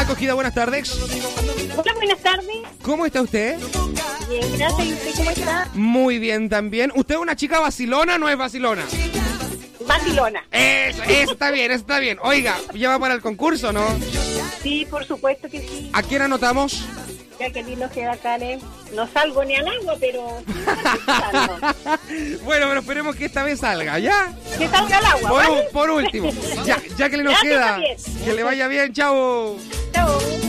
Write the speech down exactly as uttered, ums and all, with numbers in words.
Acogida, buenas tardes. Hola, buenas tardes. ¿Cómo está usted? Bien, gracias. ¿Y usted cómo está? Muy bien también. ¿Usted es una chica vacilona o no es vacilona? Barcelona. Eso, eso está bien, eso está bien. Oiga, ya va para el concurso, ¿no? Sí, por supuesto que sí. ¿A quién anotamos? Ya que lindo queda, Karen. No salgo ni al agua, pero... Bueno, pero esperemos que esta vez salga, ¿ya? Que salga al agua, Por, ¿vale? u- por último, ya, ya que le nos Gracias, queda, Javier. que le vaya bien, chao. Chao.